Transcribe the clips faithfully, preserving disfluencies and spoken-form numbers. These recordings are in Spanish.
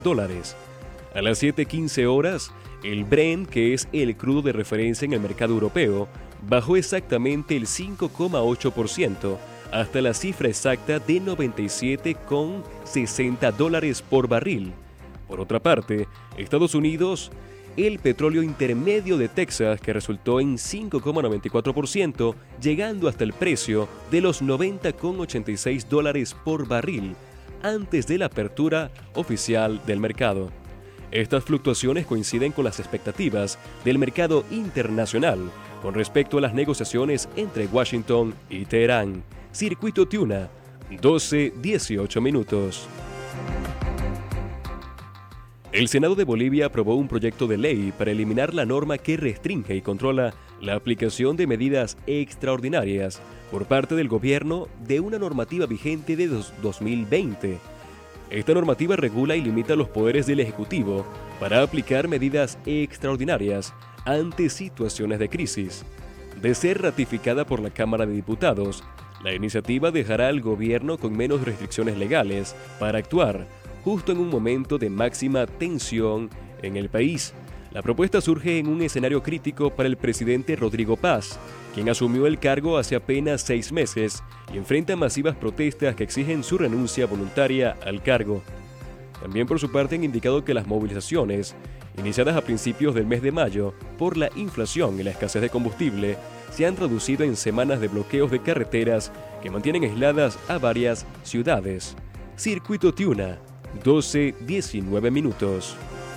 dólares. A las siete quince horas, el Brent, que es el crudo de referencia en el mercado europeo, bajó exactamente el cinco coma ocho por ciento hasta la cifra exacta de noventa y siete coma sesenta dólares por barril. Por otra parte, Estados Unidos, el petróleo intermedio de Texas, que resultó en cinco coma noventa y cuatro por ciento, llegando hasta el precio de los noventa coma ochenta y seis dólares por barril, antes de la apertura oficial del mercado. Estas fluctuaciones coinciden con las expectativas del mercado internacional con respecto a las negociaciones entre Washington y Teherán. Circuito Tuna, doce dieciocho minutos. El Senado de Bolivia aprobó un proyecto de ley para eliminar la norma que restringe y controla la aplicación de medidas extraordinarias por parte del gobierno de una normativa vigente de dos mil veinte. Esta normativa regula y limita los poderes del Ejecutivo para aplicar medidas extraordinarias ante situaciones de crisis. De ser ratificada por la Cámara de Diputados, la iniciativa dejará al gobierno con menos restricciones legales para actuar justo en un momento de máxima tensión en el país. La propuesta surge en un escenario crítico para el presidente Rodrigo Paz, quien asumió el cargo hace apenas seis meses y enfrenta masivas protestas que exigen su renuncia voluntaria al cargo. También por su parte han indicado que las movilizaciones, iniciadas a principios del mes de mayo por la inflación y la escasez de combustible, se han traducido en semanas de bloqueos de carreteras que mantienen aisladas a varias ciudades. Circuito Tuna, doce diecinueve minutos.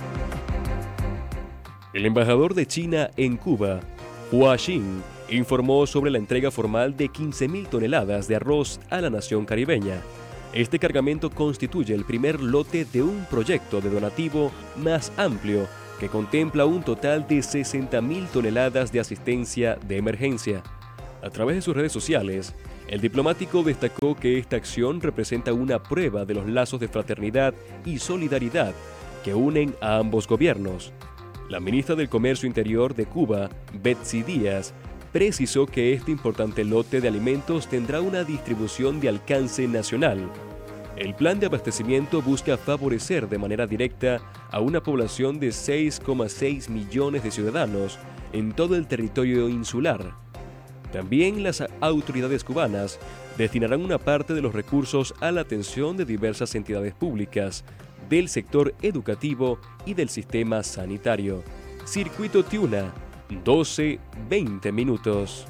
El embajador de China en Cuba, Hua Xin, informó sobre la entrega formal de quince mil toneladas de arroz a la nación caribeña. Este cargamento constituye el primer lote de un proyecto de donativo más amplio que contempla un total de sesenta mil toneladas de asistencia de emergencia. A través de sus redes sociales, el diplomático destacó que esta acción representa una prueba de los lazos de fraternidad y solidaridad que unen a ambos gobiernos. La ministra del Comercio Interior de Cuba, Betsy Díaz, precisó que este importante lote de alimentos tendrá una distribución de alcance nacional. El plan de abastecimiento busca favorecer de manera directa a una población de seis coma seis millones de ciudadanos en todo el territorio insular. También las autoridades cubanas destinarán una parte de los recursos a la atención de diversas entidades públicas, del sector educativo y del sistema sanitario. Circuito Tuna, doce veinte minutos.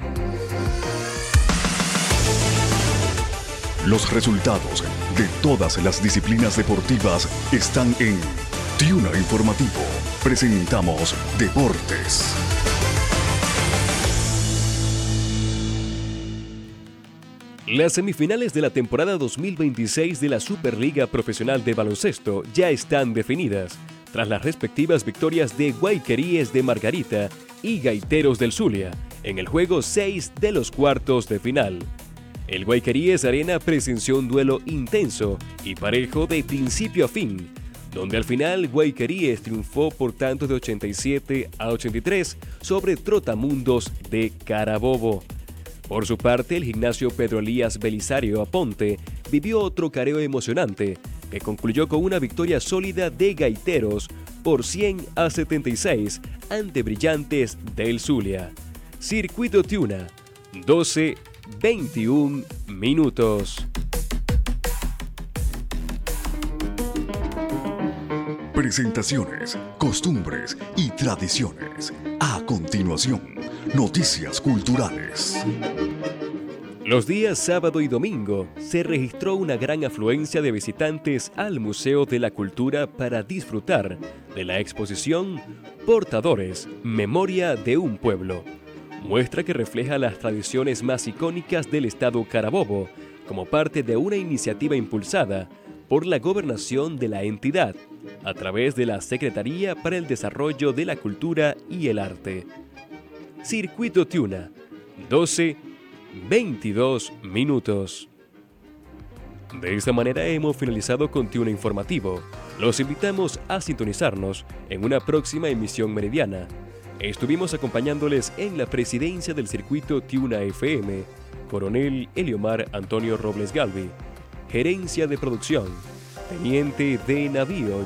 Los resultados de todas las disciplinas deportivas están en Tuna Informativo. Presentamos Deportes. Las semifinales de la temporada dos mil veintiséis de la Superliga Profesional de Baloncesto ya están definidas, tras las respectivas victorias de Guayqueríes de Margarita y Gaiteros del Zulia, en el juego seis de los cuartos de final. El Guayqueríes Arena presenció un duelo intenso y parejo de principio a fin, donde al final Guayqueríes triunfó por tantos de ochenta y siete a ochenta y tres sobre Trotamundos de Carabobo. Por su parte, el Gimnasio Pedro Elías Belisario Aponte vivió otro careo emocionante, que concluyó con una victoria sólida de Gaiteros por cien a setenta y seis ante Brillantes del Zulia. Circuito Tuna, doce veintiún minutos. Presentaciones, costumbres y tradiciones. A continuación, noticias culturales. Los días sábado y domingo se registró una gran afluencia de visitantes al Museo de la Cultura para disfrutar de la exposición Portadores, Memoria de un Pueblo, muestra que refleja las tradiciones más icónicas del estado Carabobo como parte de una iniciativa impulsada por la gobernación de la entidad a través de la Secretaría para el Desarrollo de la Cultura y el Arte. Circuito Tuna, doce veintidós minutos. De esta manera hemos finalizado con Tuna Informativo. Los invitamos a sintonizarnos en una próxima emisión meridiana. Estuvimos acompañándoles en la presidencia del Circuito Tuna F M, Coronel Eliomar Antonio Robles Galvi, Gerencia de Producción, Teniente de Navío